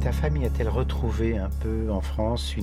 ta famille a-t-elle retrouvé un peu en France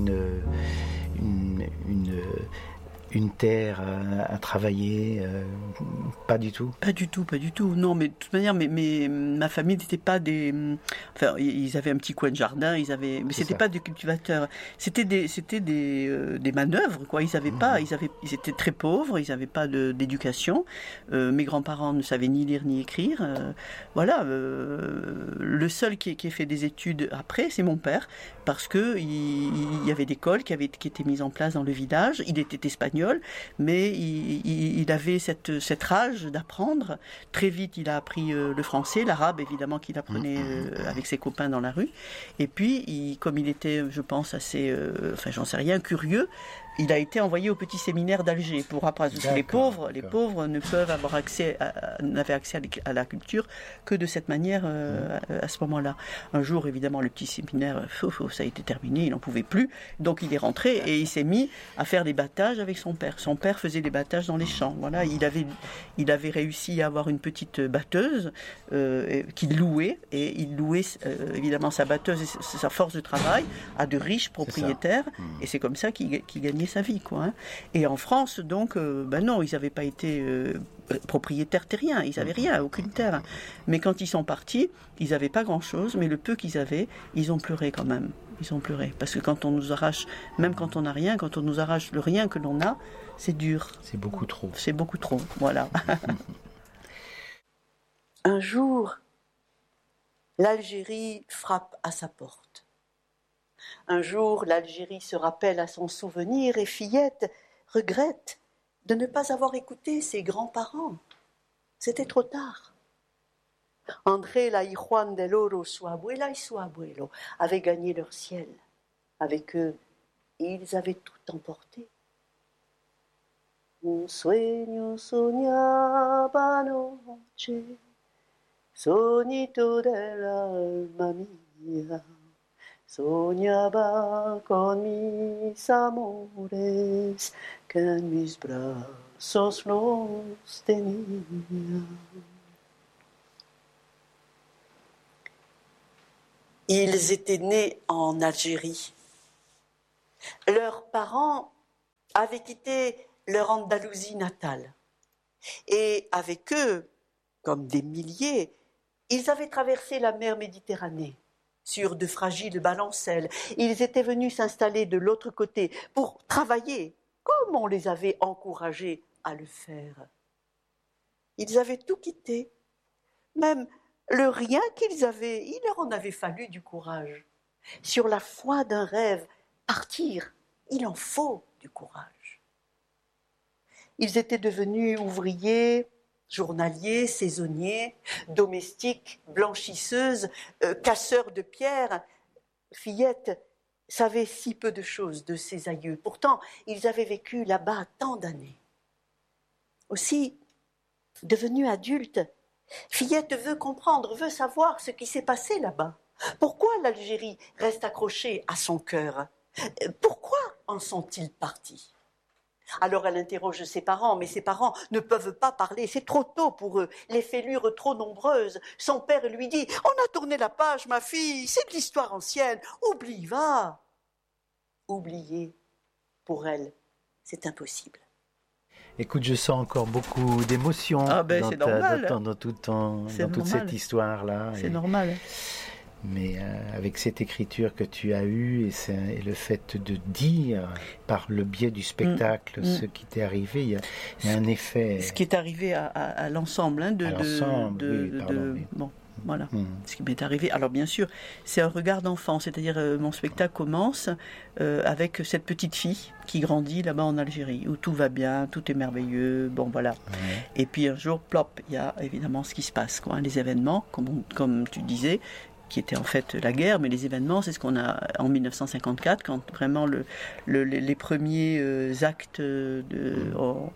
une terre à travailler? Pas du tout. Pas du tout, pas du tout. Non, mais de toute manière, ma famille n'était pas des. Enfin, ils avaient un petit coin de jardin, mais c'était pas des cultivateurs. C'était des manœuvres, quoi. Ils étaient très pauvres, ils n'avaient pas d'éducation. Mes grands-parents ne savaient ni lire ni écrire. Voilà. Le seul qui ait fait des études après, c'est mon père, parce que il y avait des écoles qui étaient mises en place dans le village. Il était espagnol, mais il avait cette rage d'apprendre. Très vite, il a appris le français, l'arabe, évidemment, qu'il apprenait avec ses copains dans la rue. Et puis, comme il était, je pense, assez, j'en sais rien, curieux, il a été envoyé au petit séminaire d'Alger pour apprendre. Parce que les pauvres ne peuvent avoir n'avaient accès à la culture que de cette manière à ce moment-là. Un jour, évidemment, le petit séminaire, ça a été terminé, il n'en pouvait plus. Donc il est rentré et il s'est mis à faire des battages avec son père. Son père faisait des battages dans les champs. Voilà, il avait réussi à avoir une petite batteuse qu'il louait, et il louait évidemment sa batteuse et sa force de travail à de riches propriétaires. Et c'est comme ça qu'il gagnait sa vie, quoi. Hein. Et en France, donc, non, ils n'avaient pas été propriétaires terriens, ils n'avaient rien, aucune terre. Mais quand ils sont partis, ils n'avaient pas grand-chose, mais le peu qu'ils avaient, ils ont pleuré quand même. Ils ont pleuré. Parce que quand on nous arrache, même quand on n'a rien, quand on nous arrache le rien que l'on a, c'est dur. C'est beaucoup trop. C'est beaucoup trop, voilà. Un jour, l'Algérie frappe à sa porte. Un jour, l'Algérie se rappelle à son souvenir et Fillette regrette de ne pas avoir écouté ses grands-parents. C'était trop tard. André, la y Juan del Oro, su abuela y su abuelo avaient gagné leur ciel. Avec eux, ils avaient tout emporté. Un sueño soñaba noche, soñito del alma mía. Soñaba con mis amores, que en mis brazos los tenía. Ils étaient nés en Algérie. Leurs parents avaient quitté leur Andalousie natale. Et avec eux, comme des milliers, ils avaient traversé la mer Méditerranée. Sur de fragiles balancelles, ils étaient venus s'installer de l'autre côté pour travailler, comme on les avait encouragés à le faire. Ils avaient tout quitté, même le rien qu'ils avaient, il leur en avait fallu du courage. Sur la foi d'un rêve, partir, il en faut du courage. Ils étaient devenus ouvriers, journaliers, saisonniers, domestiques, blanchisseuses, casseurs de pierres. Fillette savait si peu de choses de ses aïeux. Pourtant, ils avaient vécu là-bas tant d'années. Aussi, devenue adulte, Fillette veut comprendre, veut savoir ce qui s'est passé là-bas. Pourquoi l'Algérie reste accrochée à son cœur? Pourquoi en sont-ils partis? Alors elle interroge ses parents, mais ses parents ne peuvent pas parler, c'est trop tôt pour eux, les fêlures trop nombreuses. Son père lui dit « On a tourné la page, ma fille, c'est de l'histoire ancienne, oublie, va !» Oublier, pour elle, c'est impossible. Écoute, je sens encore beaucoup d'émotions dans toute cette histoire-là. C'est normal. Mais avec cette écriture que tu as eue et le fait de dire par le biais du spectacle ce qui t'est arrivé, il y a un effet. Ce qui est arrivé à l'ensemble, hein, bon, voilà. Ce qui m'est arrivé. Alors bien sûr, c'est un regard d'enfant, c'est-à-dire mon spectacle commence avec cette petite fille qui grandit là-bas en Algérie, où tout va bien, tout est merveilleux, bon voilà. Et puis un jour, plop, il y a évidemment ce qui se passe, quoi, hein, les événements, comme tu disais, qui était en fait la guerre, mais les événements, c'est ce qu'on a en 1954, quand vraiment les premiers actes où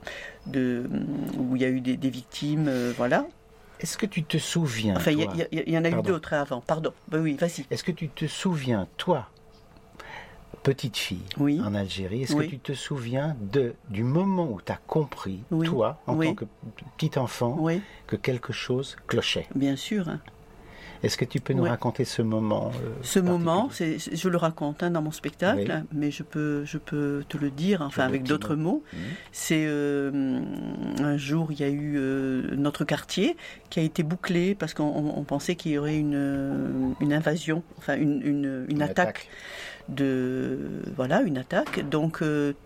il y a eu des victimes, voilà. Est-ce que tu te souviens, enfin, il y en a eu d'autres avant, pardon. Ben oui, vas-y. Est-ce que tu te souviens, toi, petite fille en Algérie, est-ce que tu te souviens du moment où tu as compris, toi, en tant que petit enfant, que quelque chose clochait? Bien sûr. Hein. Est-ce que tu peux nous raconter ce moment Ce moment, je le raconte dans mon spectacle, mais je peux te le dire, avec d'autres mots. C'est un jour, il y a eu notre quartier qui a été bouclé parce qu'on pensait qu'il y aurait une invasion, une attaque. Une attaque. Donc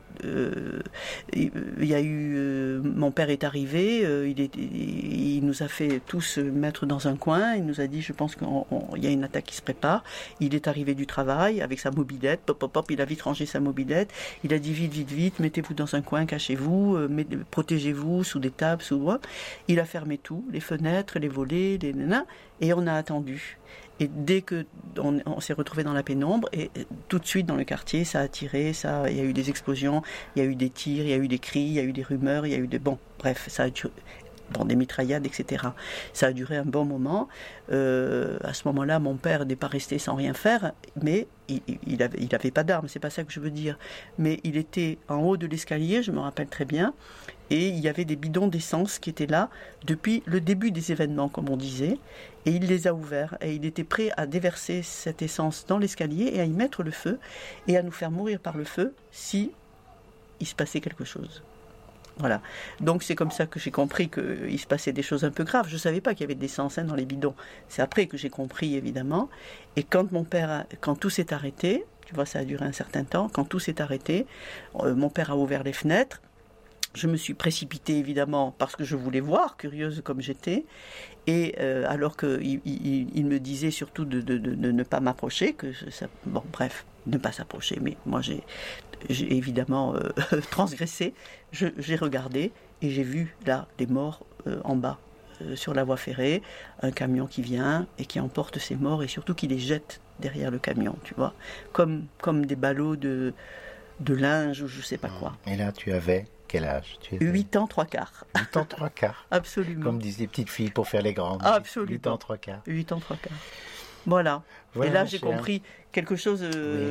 il y a eu mon père est arrivé, il nous a fait tous mettre dans un coin, il nous a dit je pense qu'il y a une attaque qui se prépare. Il est arrivé du travail avec sa mobilette, il a vite rangé sa mobilette, il a dit vite, mettez-vous dans un coin, cachez-vous, protégez-vous sous des tables, il a fermé tout, les fenêtres, les volets, et on a attendu. Et dès que on s'est retrouvé dans la pénombre, et tout de suite dans le quartier, ça a tiré, il y a eu des explosions, il y a eu des tirs, il y a eu des cris, il y a eu des rumeurs, il y a eu ça a duré, des mitraillades, etc. Ça a duré un bon moment. À ce moment-là, mon père n'est pas resté sans rien faire, mais il avait pas d'armes, c'est pas ça que je veux dire. Mais il était en haut de l'escalier, je me rappelle très bien, et il y avait des bidons d'essence qui étaient là depuis le début des événements, comme on disait, et il les a ouverts, et il était prêt à déverser cette essence dans l'escalier et à y mettre le feu, et à nous faire mourir par le feu si il se passait quelque chose. Voilà. Donc c'est comme ça que j'ai compris qu'il se passait des choses un peu graves. Je ne savais pas qu'il y avait de l'essence dans les bidons. C'est après que j'ai compris, évidemment. Et quand quand tout s'est arrêté, tu vois, ça a duré un certain temps, quand tout s'est arrêté, mon père a ouvert les fenêtres. Je me suis précipitée, évidemment, parce que je voulais voir, curieuse comme j'étais. Et alors qu'il me disait surtout de ne pas m'approcher, ne pas s'approcher. Mais moi, j'ai évidemment transgressé. J'ai regardé et j'ai vu là des morts en bas, sur la voie ferrée, un camion qui vient et qui emporte ces morts et surtout qui les jette derrière le camion, tu vois, comme des ballots de linge ou je sais pas quoi. Et là, tu avais quel âge? 8 ans, 3/4. 8 ans, 3/4. Absolument. Comme disent les petites filles pour faire les grandes. Absolument. 8 ans, 3/4. 8 ans, 3/4. Voilà. Et là, j'ai compris quelque chose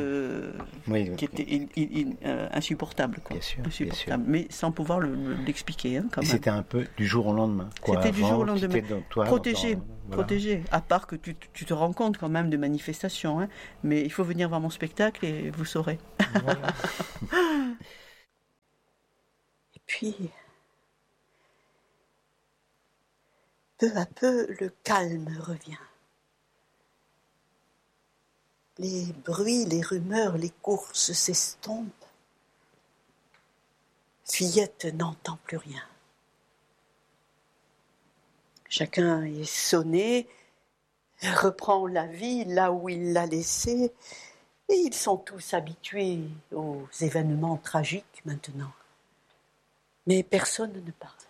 qui était insupportable. Quoi. Bien sûr, insupportable. Mais sans pouvoir l'expliquer. Quand même. C'était un peu du jour au lendemain. C'était du jour au lendemain. Protégé. À part que tu te rends compte quand même de manifestations. Mais il faut venir voir mon spectacle et vous saurez. Voilà. Et puis, peu à peu, le calme revient. Les bruits, les rumeurs, les courses s'estompent. Fillette n'entend plus rien. Chacun est sonné, reprend la vie là où il l'a laissée, et ils sont tous habitués aux événements tragiques maintenant. Mais personne ne parle.